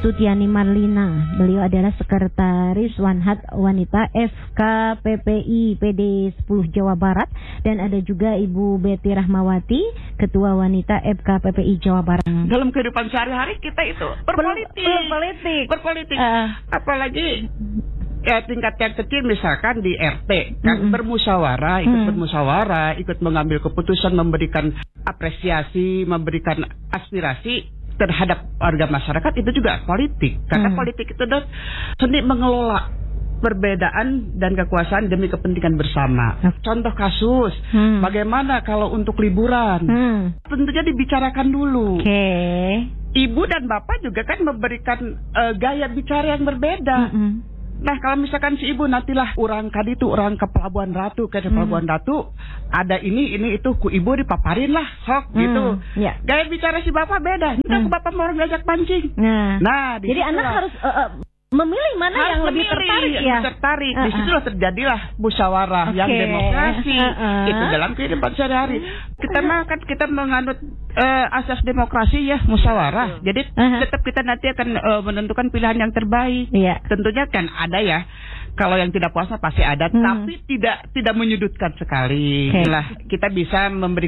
Sutiani Marlina. Beliau adalah Sekretaris Wanhat Wanita FKPPI PD 10 Jawa Barat. Dan ada juga Ibu Betty Rahmawati, Ketua Wanita FKPPI Jawa Barat. Dalam kehidupan sehari-hari kita itu berpolitik. Apalagi tingkat yang kecil, misalkan di RT kan bermusyawarah, ikut mengambil keputusan, memberikan apresiasi, memberikan aspirasi terhadap warga masyarakat, itu juga politik. Karena politik itu adalah seni mengelola perbedaan dan kekuasaan demi kepentingan bersama. Contoh kasus, bagaimana kalau untuk liburan? Tentunya dibicarakan dulu. Ibu dan bapak juga kan memberikan gaya bicara yang berbeda. Nah, kalau misalkan si ibu, nantilah orang ke Pelabuhan Ratu, Pelabuhan Ratu ada ini itu, ku ibu dipaparin lah, sok gitu. Gaya bicara si bapak beda. Ke bapak mau ngajak pancing. Nah, jadi anak harus memilih mana yang lebih tertarik. Di situlah terjadilah musyawarah yang demokrasi. Itu dalam kehidupan sehari-hari. Kita menganut asas demokrasi ya, musyawarah. Jadi tetap kita nanti akan menentukan pilihan yang terbaik. Tentunya kan ada ya. Kalau yang tidak puas pasti ada, tapi tidak menyudutkan sekali. Kita bisa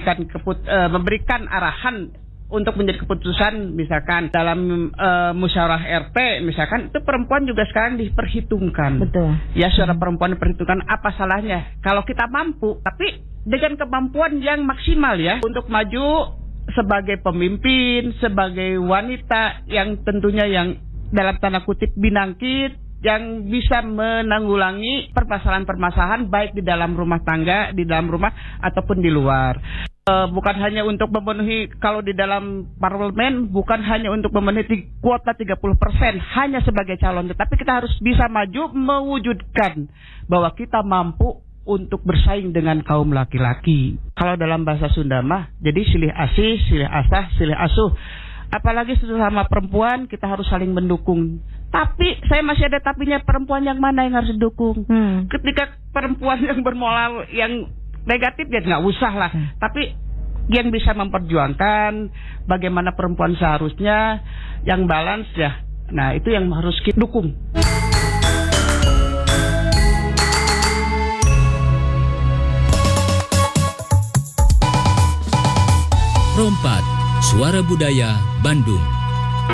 memberikan arahan untuk menjadi keputusan, misalkan dalam musyawarah RT, misalkan itu perempuan juga sekarang diperhitungkan. Betul. Ya, suara perempuan diperhitungkan, apa salahnya kalau kita mampu, tapi dengan kemampuan yang maksimal ya, untuk maju sebagai pemimpin, sebagai wanita yang tentunya yang dalam tanda kutip binangkit, yang bisa menanggulangi permasalahan-permasalahan baik di dalam rumah tangga, di dalam rumah ataupun di luar. Bukan hanya untuk memenuhi, kalau di dalam parlemen bukan hanya untuk memenuhi kuota 30% hanya sebagai calon, tetapi kita harus bisa maju mewujudkan bahwa kita mampu untuk bersaing dengan kaum laki-laki. Kalau dalam bahasa Sunda mah jadi silih asih, silih asah, silih asuh. Apalagi sesama perempuan kita harus saling mendukung. Tapi saya masih ada tapinya, perempuan yang mana yang harus didukung? Ketika perempuan yang bermoral yang negatif ya nggak usah lah. Tapi yang bisa memperjuangkan bagaimana perempuan seharusnya, yang balance ya. Nah, itu yang harus kita dukung. Rompat, Suara Budaya Bandung.